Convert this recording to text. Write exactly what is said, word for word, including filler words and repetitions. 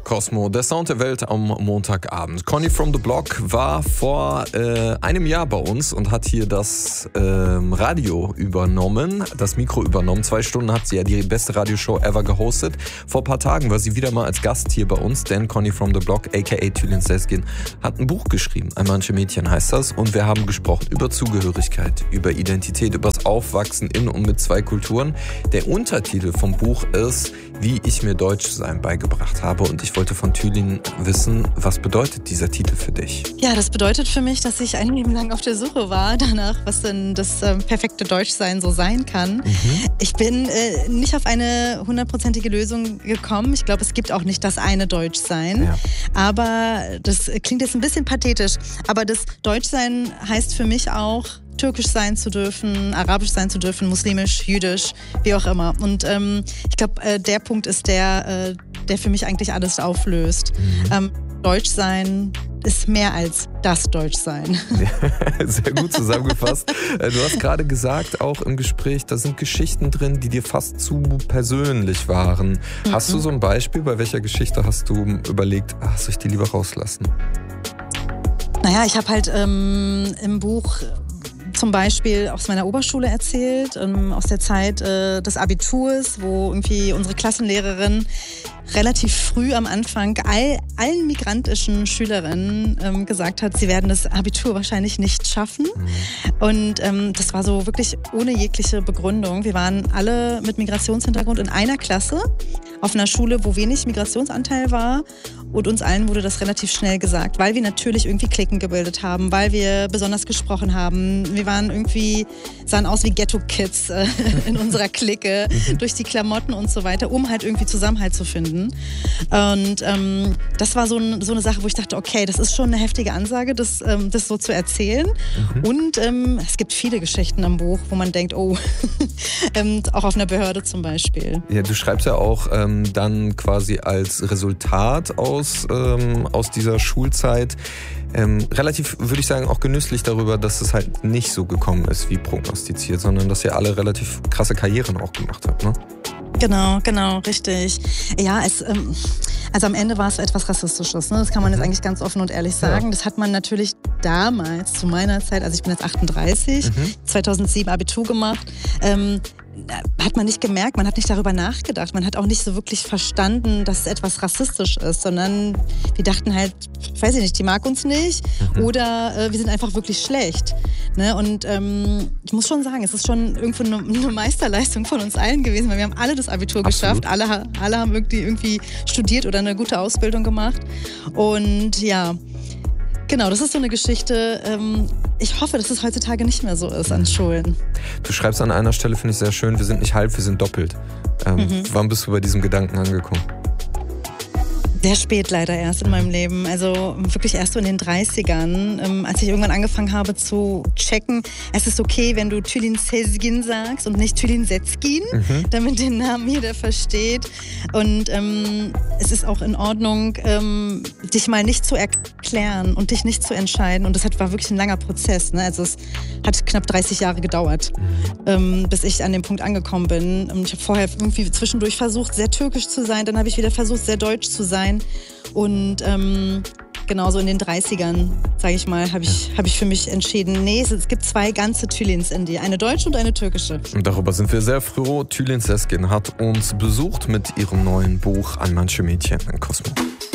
Cosmo, der Sound der Welt am Montagabend. Conny from the Block war vor äh, einem Jahr bei uns und hat hier das äh, Radio übernommen, das Mikro übernommen. Zwei Stunden hat sie ja die beste Radioshow ever gehostet. Vor ein paar Tagen war sie wieder mal als Gast hier bei uns, denn Conny from the Block, aka Tülin Sezgin, hat ein Buch geschrieben. Ein Manche Mädchen heißt das. Und wir haben gesprochen über Zugehörigkeit, über Identität, über das Aufwachsen in und mit zwei Kulturen. Der Untertitel vom Buch ist, wie ich mir Deutschsein beigebracht habe. Und ich wollte von Tülin wissen, was bedeutet dieser Titel für dich? Ja, das bedeutet für mich, dass ich ein Leben lang auf der Suche war danach, was denn das äh, perfekte Deutschsein so sein kann. Mhm. Ich bin äh, nicht auf eine hundertprozentige Lösung gekommen. Ich glaube, es gibt auch nicht das eine Deutschsein. Ja. Aber das klingt jetzt ein bisschen pathetisch. Aber das Deutschsein heißt für mich auch, türkisch sein zu dürfen, arabisch sein zu dürfen, muslimisch, jüdisch, wie auch immer. Und ähm, ich glaube, äh, der Punkt ist der, äh, der für mich eigentlich alles auflöst. Mhm. Ähm, Deutschsein ist mehr als das Deutschsein. Sehr gut zusammengefasst. Du hast gerade gesagt, auch im Gespräch, da sind Geschichten drin, die dir fast zu persönlich waren. Mhm. Hast du so ein Beispiel? Bei welcher Geschichte hast du überlegt, ach, soll ich die lieber rauslassen? Naja, ich habe halt ähm, im Buch zum Beispiel aus meiner Oberschule erzählt, ähm, aus der Zeit äh, des Abiturs, wo irgendwie unsere Klassenlehrerin relativ früh am Anfang all, allen migrantischen Schülerinnen ähm, gesagt hat, sie werden das Abitur wahrscheinlich nicht schaffen. Mhm. Und ähm, das war so wirklich ohne jegliche Begründung. Wir waren alle mit Migrationshintergrund in einer Klasse auf einer Schule, wo wenig Migrationsanteil war. Und uns allen wurde das relativ schnell gesagt, weil wir natürlich irgendwie Cliquen gebildet haben, weil wir besonders gesprochen haben. Wir waren irgendwie, sahen aus wie Ghetto-Kids äh, in unserer Clique, durch die Klamotten und so weiter, um halt irgendwie Zusammenhalt zu finden. Und ähm, das war so, ein, so eine Sache, wo ich dachte, okay, das ist schon eine heftige Ansage, das, ähm, das so zu erzählen. Mhm. Und ähm, es gibt viele Geschichten am Buch, wo man denkt, oh, ähm, auch auf einer Behörde zum Beispiel. Ja, du schreibst ja auch ähm, dann quasi als Resultat aus, ähm, aus dieser Schulzeit ähm, relativ, würde ich sagen, auch genüsslich darüber, dass es halt nicht so gekommen ist wie prognostiziert, sondern dass ihr alle relativ krasse Karrieren auch gemacht habt, ne? Genau, genau, richtig. Ja, es, ähm, also am Ende war es etwas Rassistisches, ne? Das kann man jetzt eigentlich ganz offen und ehrlich sagen. Ja. Das hat man natürlich damals, zu meiner Zeit, also ich bin jetzt achtunddreißig, mhm. zweitausendsieben Abitur gemacht, ähm, hat man nicht gemerkt, man hat nicht darüber nachgedacht, man hat auch nicht so wirklich verstanden, dass es etwas rassistisch ist, sondern wir dachten halt, weiß ich nicht, die mag uns nicht mhm. oder äh, wir sind einfach wirklich schlecht. Ne? Und ähm, ich muss schon sagen, es ist schon irgendwo eine, eine Meisterleistung von uns allen gewesen, weil wir haben alle das Abitur Absolut. geschafft, alle, alle haben irgendwie, irgendwie studiert oder eine gute Ausbildung gemacht und ja, genau, das ist so eine Geschichte. Ähm, ich hoffe, dass es heutzutage nicht mehr so ist an Schulen. Du schreibst an einer Stelle, finde ich sehr schön, wir sind nicht halb, wir sind doppelt. Ähm, mhm. Wann bist du bei diesem Gedanken angekommen? Sehr spät leider erst in meinem Leben, also wirklich erst so in den dreißigern, ähm, als ich irgendwann angefangen habe zu checken, es ist okay, wenn du Tülin Sezgin sagst und nicht Tülin Sezgin, mhm. damit den Namen jeder versteht. Und ähm, es ist auch in Ordnung, ähm, dich mal nicht zu erklären und dich nicht zu entscheiden. Und das hat, war wirklich ein langer Prozess, ne? Also es hat knapp dreißig Jahre gedauert, ähm, bis ich an dem Punkt angekommen bin. Und ich habe vorher irgendwie zwischendurch versucht, sehr türkisch zu sein, dann habe ich wieder versucht, sehr deutsch zu sein. Und ähm, genauso in den dreißigern, sage ich mal, habe ich, hab ich für mich entschieden, nee, es gibt zwei ganze Tülins in dir, eine deutsche und eine türkische. Und darüber sind wir sehr froh. Tülin Sezgin hat uns besucht mit ihrem neuen Buch Ein Manche Mädchen in Cosmo.